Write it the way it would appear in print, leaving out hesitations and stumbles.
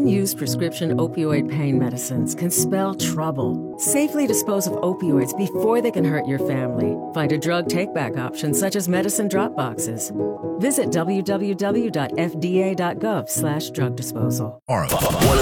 Unused prescription opioid pain medicines can spell trouble. Safely dispose of opioids before they can hurt your family. Find a drug take-back option such as medicine drop boxes. Visit www.fda.gov/drug disposal.